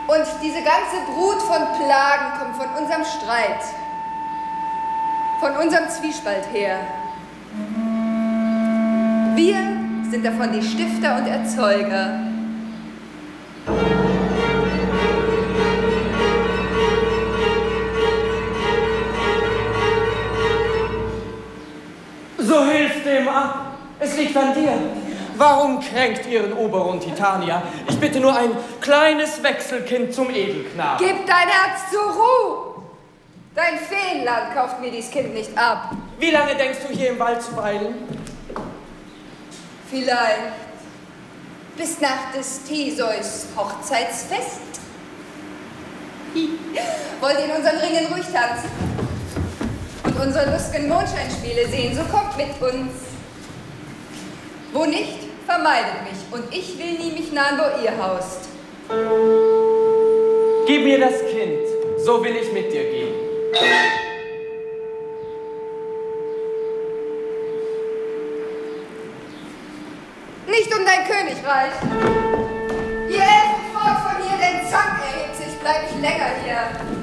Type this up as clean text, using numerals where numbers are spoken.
Und diese ganze Brut von Plagen kommt von unserem Streit, von unserem Zwiespalt her. Wir sind davon die Stifter und Erzeuger. So hilf dem ab. Es liegt an dir. Warum kränkt ihren Oberon Titania? Ich bitte nur ein kleines Wechselkind zum Edelknaben. Gib dein Herz zur Ruhe! Dein Feenland kauft mir dies Kind nicht ab. Wie lange denkst du, hier im Wald zu weilen? Vielleicht bis nach des Theseus Hochzeitsfest. Wollt ihr in unseren Ringen ruhig tanzen und unsere lustigen Mondscheinspiele sehen, so kommt mit uns. Wo nicht, vermeidet mich, und ich will nie mich nahen, wo ihr haust. Gib mir das Kind, so will ich mit dir gehen. Nicht um dein Königreich. Ihr helft fort von hier, denn Zank erhebt sich, bleib ich länger hier.